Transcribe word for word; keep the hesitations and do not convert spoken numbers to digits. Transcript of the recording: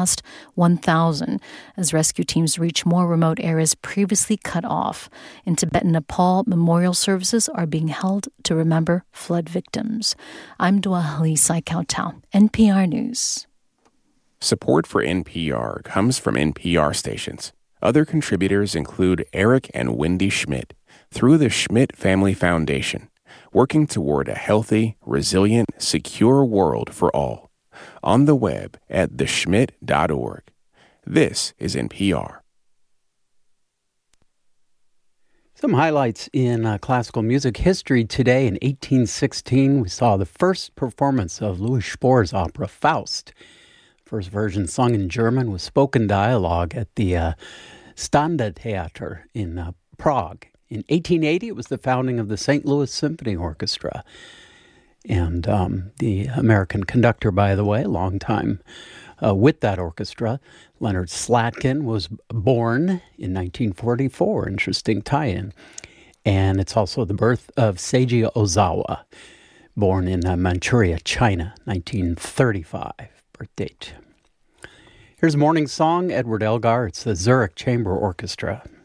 surpassed one thousand as rescue teams reach more remote areas previously cut off. In Tibet and Nepal, memorial services are being held to remember flood victims. I'm Dua Hali Saikautau, N P R News. Support for N P R comes from N P R stations. Other contributors include Eric and Wendy Schmidt through the Schmidt Family Foundation, working toward a healthy, resilient, secure world for all. On the web at the schmidt dot org. This is N P R. Some highlights in uh, classical music history today. In eighteen sixteen, we saw the first performance of Louis Spohr's opera Faust. First version sung in German with spoken dialogue at the uh, Staatstheater in uh, Prague. In eighteen eighty, it was the founding of the Saint Louis Symphony Orchestra. And um, the American conductor, by the way, long time uh, with that orchestra, Leonard Slatkin, was born in nineteen forty-four. Interesting tie-in. And it's also the birth of Seiji Ozawa, born in uh, Manchuria, China, nineteen thirty-five. Birth date. Here's Morning Song, Edward Elgar. It's the Zurich Chamber Orchestra.